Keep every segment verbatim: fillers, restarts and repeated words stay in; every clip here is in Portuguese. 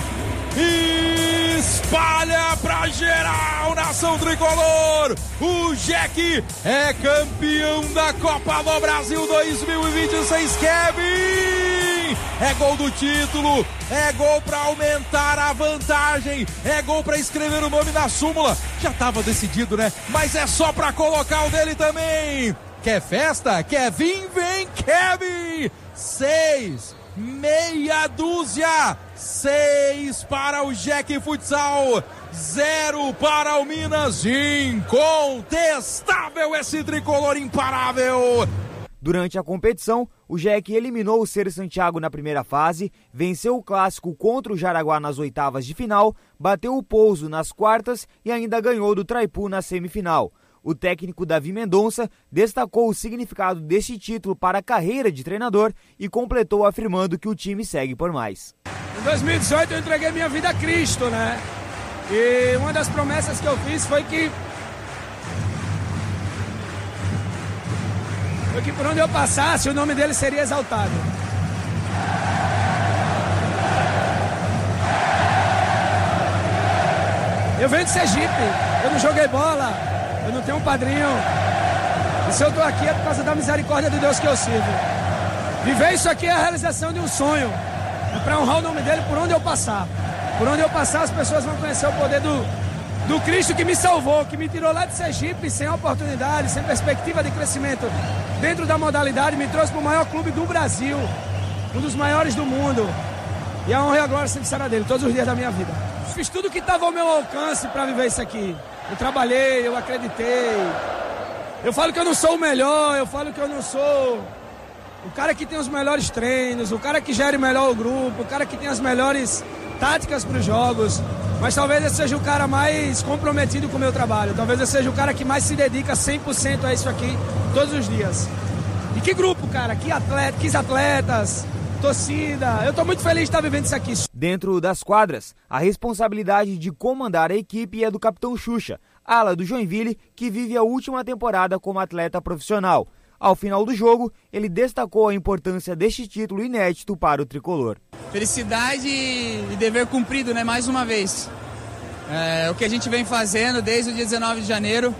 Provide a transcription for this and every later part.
espalha pra geral, nação tricolor. O Jack é campeão da Copa do Brasil dois mil e vinte e seis, Kevin. É gol do título, é gol pra aumentar a vantagem, é gol pra escrever o nome na súmula. Já tava decidido, né? Mas é só pra colocar o dele também. Quer festa? Quer vir? Vem, Kevin! Seis, meia dúzia, seis para o Jack Futsal, zero para o Minas. Incontestável esse tricolor imparável. Durante a competição, o Jack eliminou o Ser Santiago na primeira fase, venceu o clássico contra o Jaraguá nas oitavas de final, bateu o Pouso nas quartas e ainda ganhou do Traipu na semifinal. O técnico Davi Mendonça destacou o significado deste título para a carreira de treinador e completou afirmando que o time segue por mais. Em dois mil e dezoito eu entreguei minha vida a Cristo, né? E uma das promessas que eu fiz foi que foi que por onde eu passasse o nome dele seria exaltado. Eu venho de Sergipe, eu não joguei bola. Eu não tenho um padrinho. E se eu estou aqui é por causa da misericórdia de Deus que eu sirvo. Viver isso aqui é a realização de um sonho. É para honrar o nome dele por onde eu passar. Por onde eu passar, as pessoas vão conhecer o poder do, do Cristo que me salvou, que me tirou lá de Sergipe sem oportunidade, sem perspectiva de crescimento dentro da modalidade, me trouxe para o maior clube do Brasil, um dos maiores do mundo. E a honra e a glória sempre será dele, todos os dias da minha vida. Fiz tudo que estava ao meu alcance para viver isso aqui. Eu trabalhei, eu acreditei. Eu falo que eu não sou o melhor, eu falo que eu não sou o cara que tem os melhores treinos, o cara que gere melhor o grupo, o cara que tem as melhores táticas para os jogos. Mas talvez eu seja o cara mais comprometido com o meu trabalho. Talvez eu seja o cara que mais se dedica cem por cento a isso aqui todos os dias. E que grupo, cara, que atleta, que atletas, torcida. Eu tô muito feliz de estar vivendo isso aqui. Dentro das quadras, a responsabilidade de comandar a equipe é do capitão Xuxa, ala do Joinville, que vive a última temporada como atleta profissional. Ao final do jogo, ele destacou a importância deste título inédito para o tricolor. Felicidade e dever cumprido, né? Mais uma vez. É o que a gente vem fazendo desde o dia dezenove de janeiro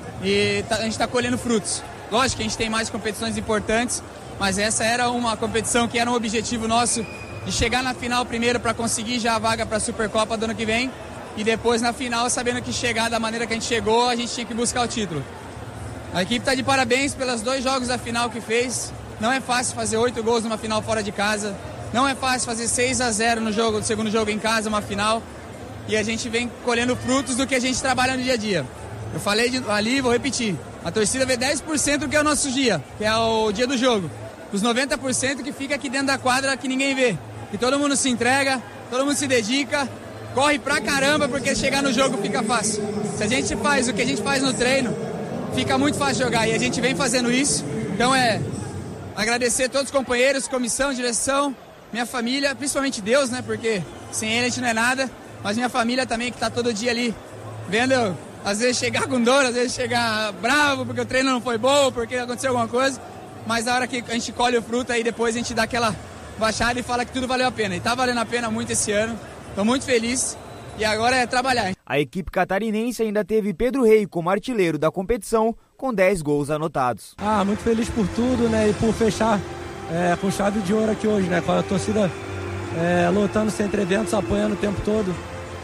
e tá, a gente está colhendo frutos. Lógico que a gente tem mais competições importantes, mas essa era uma competição que era um objetivo nosso de chegar na final primeiro para conseguir já a vaga para a Supercopa do ano que vem e depois na final, sabendo que chegar da maneira que a gente chegou, a gente tinha que buscar o título. A equipe está de parabéns pelos dois jogos da final que fez. Não é fácil fazer oito gols numa final fora de casa. Não é fácil fazer seis a zero no jogo, no segundo jogo em casa, uma final. E a gente vem colhendo frutos do que a gente trabalha no dia a dia. Eu falei de, ali, vou repetir. A torcida vê dez por cento do que é o nosso dia, que é o dia do jogo. Os noventa por cento que fica aqui dentro da quadra que ninguém vê. E todo mundo se entrega, todo mundo se dedica, corre pra caramba porque chegar no jogo fica fácil. Se a gente faz o que a gente faz no treino, fica muito fácil jogar e a gente vem fazendo isso. Então é agradecer a todos os companheiros, comissão, direção, minha família, principalmente Deus, né? Porque sem ele a gente não é nada. Mas minha família também que tá todo dia ali vendo eu, às vezes chegar com dor, às vezes chegar bravo porque o treino não foi bom, porque aconteceu alguma coisa. Mas na hora que a gente colhe o fruto aí depois a gente dá aquela baixada e fala que tudo valeu a pena. E tá valendo a pena muito esse ano. Tô muito feliz. E agora é trabalhar. A equipe catarinense ainda teve Pedro Rei como artilheiro da competição, com dez gols anotados. Ah, muito feliz por tudo, né? E por fechar é, com chave de ouro aqui hoje, né? Com a torcida é, lotando sem eventos, apoiando o tempo todo.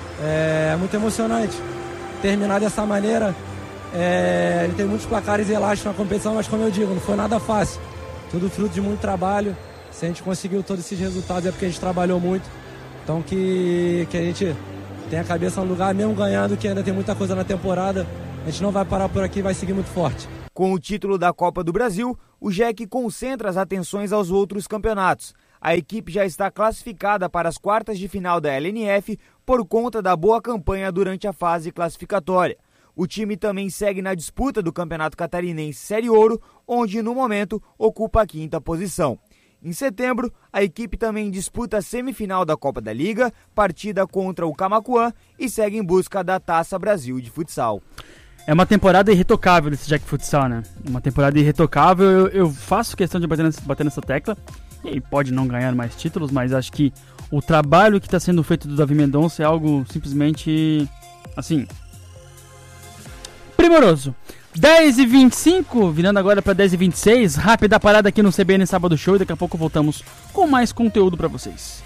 É muito emocionante terminar dessa maneira. É, ele tem muitos placares elásticos na competição, mas como eu digo, não foi nada fácil. Tudo fruto de muito trabalho. Se a gente conseguiu todos esses resultados é porque a gente trabalhou muito. Então que, que a gente tem a cabeça no lugar, mesmo ganhando, que ainda tem muita coisa na temporada. A gente não vai parar por aqui, vai seguir muito forte. Com o título da Copa do Brasil, o Jack concentra as atenções aos outros campeonatos. A equipe já está classificada para as quartas de final da L N F por conta da boa campanha durante a fase classificatória. O time também segue na disputa do Campeonato Catarinense Série Ouro, onde no momento ocupa a quinta posição. Em setembro, a equipe também disputa a semifinal da Copa da Liga, partida contra o Camaquã, e segue em busca da Taça Brasil de futsal. É uma temporada irretocável esse Jack Futsal, né? Uma temporada irretocável, eu, eu faço questão de bater nessa, bater nessa tecla. E pode não ganhar mais títulos, mas acho que O trabalho que está sendo feito do Davi Mendonça é algo simplesmente, assim, primoroso. dez e vinte e cinco, virando agora para dez e vinte e seis, rápida parada aqui no C B N Sábado Show e daqui a pouco voltamos com mais conteúdo para vocês.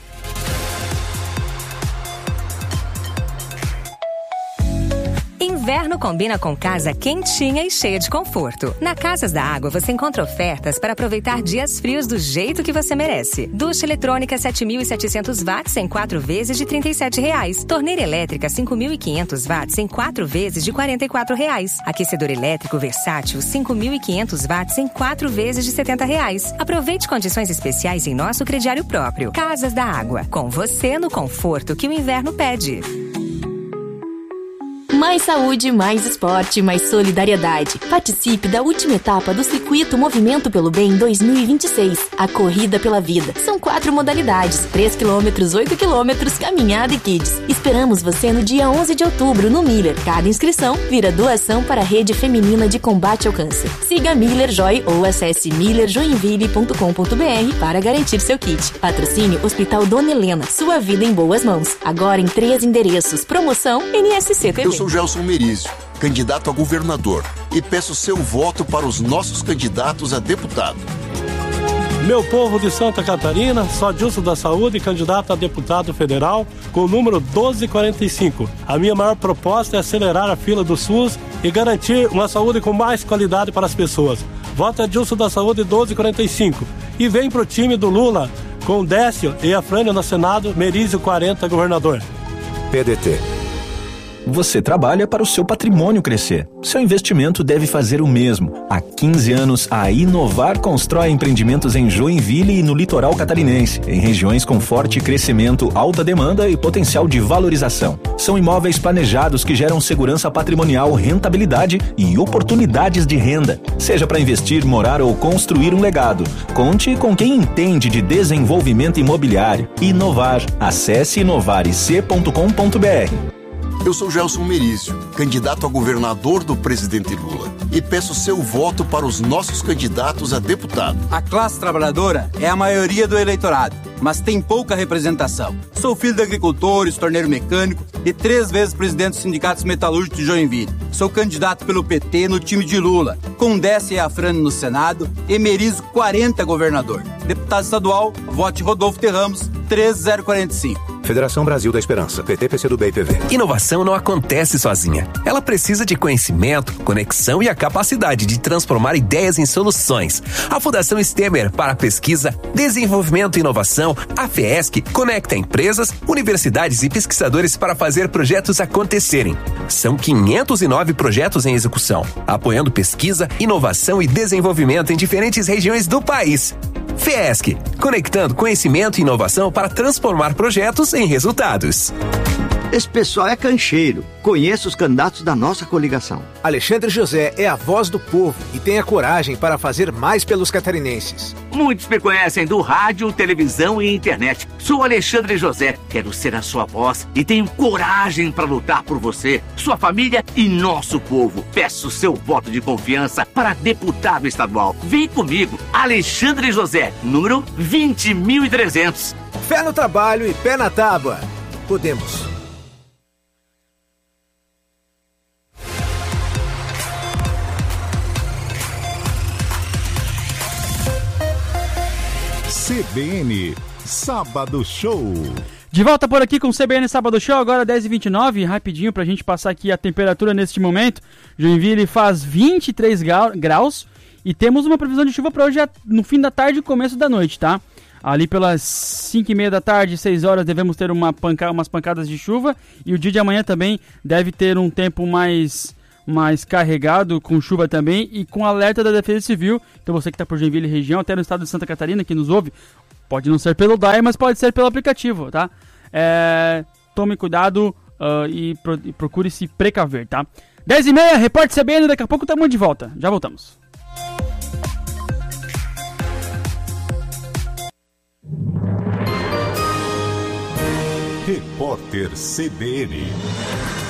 Inverno combina com casa quentinha e cheia de conforto. Na Casas da Água você encontra ofertas para aproveitar dias frios do jeito que você merece. Ducha eletrônica sete mil e setecentos watts em quatro vezes de trinta e sete reais. Torneira elétrica cinco mil e quinhentos watts em quatro vezes de quarenta e quatro reais. Aquecedor elétrico versátil cinco mil e quinhentos watts em quatro vezes de setenta reais. Aproveite condições especiais em nosso crediário próprio. Casas da Água, com você no conforto que o inverno pede. Mais saúde, mais esporte, mais solidariedade. Participe da última etapa do Circuito Movimento pelo Bem dois mil e vinte e seis. A Corrida pela Vida. São quatro modalidades. três quilômetros, oito quilômetros, caminhada e kids. Esperamos você no dia onze de outubro no Miller. Cada inscrição vira doação para a Rede Feminina de Combate ao Câncer. Siga Miller Joy ou acesse miller joinville ponto com ponto b r para garantir seu kit. Patrocínio Hospital Dona Helena. Sua vida em boas mãos. Agora em três endereços. Promoção N S C T V. Eu sou Gelson Merizio, candidato a governador, e peço seu voto para os nossos candidatos a deputado. Meu povo de Santa Catarina, sou Adilson da Saúde, candidato a deputado federal, com o número doze quarenta e cinco. A minha maior proposta é acelerar a fila do SUS e garantir uma saúde com mais qualidade para as pessoas. Voto Adilson da Saúde doze quarenta e cinco. E vem pro time do Lula, com Décio e a Frânia no Senado, Merizio quarenta, governador. P D T. Você trabalha para o seu patrimônio crescer. Seu investimento deve fazer o mesmo. Há quinze anos, a Inovar constrói empreendimentos em Joinville e no litoral catarinense, em regiões com forte crescimento, alta demanda e potencial de valorização. São imóveis planejados que geram segurança patrimonial, rentabilidade e oportunidades de renda. Seja para investir, morar ou construir um legado. Conte com quem entende de desenvolvimento imobiliário. Inovar. Acesse inovar i c ponto com ponto b r. Eu sou Gelson Merizio, candidato a governador do presidente Lula, e peço seu voto para os nossos candidatos a deputado. A classe trabalhadora é a maioria do eleitorado, mas tem pouca representação. Sou filho de agricultores, torneiro mecânico e três vezes presidente dos sindicatos metalúrgicos de Joinville. Sou candidato pelo P T no time de Lula, com Décio e a Frane no Senado e Merizio quarenta governador. Deputado estadual, vote Rodolfo de Ramos, três zero quatro cinco. Federação Brasil da Esperança, P T, P C do B e P V. Inovação não acontece sozinha. Ela precisa de conhecimento, conexão e a capacidade de transformar ideias em soluções. A Fundação Stemmer para Pesquisa, Desenvolvimento e Inovação, a FESC, conecta empresas, universidades e pesquisadores para fazer projetos acontecerem. São quinhentos e nove projetos em execução, apoiando pesquisa, inovação e desenvolvimento em diferentes regiões do país. FESC, conectando conhecimento e inovação para transformar projetos em resultados. Esse pessoal é cancheiro. Conheça os candidatos da nossa coligação. Alexandre José é a voz do povo e tem a coragem para fazer mais pelos catarinenses. Muitos me conhecem do rádio, televisão e internet. Sou Alexandre José, quero ser a sua voz e tenho coragem para lutar por você, sua família e nosso povo. Peço seu voto de confiança para deputado estadual. Vem comigo, Alexandre José, número vinte mil e trezentos. Fé no trabalho e pé na tábua. Podemos. C B N Sábado Show. De volta por aqui com o C B N Sábado Show, agora dez e vinte e nove, rapidinho pra gente passar aqui a temperatura neste momento. Joinville faz vinte e três graus e temos uma previsão de chuva para hoje no fim da tarde e começo da noite, tá? Ali pelas cinco e meia da tarde, seis horas, devemos ter uma panca- umas pancadas de chuva e o dia de amanhã também deve ter um tempo mais... mais carregado, com chuva também e com alerta da Defesa Civil. Então você que está por Joinville região, até no estado de Santa Catarina, que nos ouve, pode não ser pelo D A I, mas pode ser pelo aplicativo, tá? É, tome cuidado uh, e, pro, e procure se precaver, tá? dez e meia, repórter C B N, daqui a pouco estamos de volta. Já voltamos. Repórter C B N.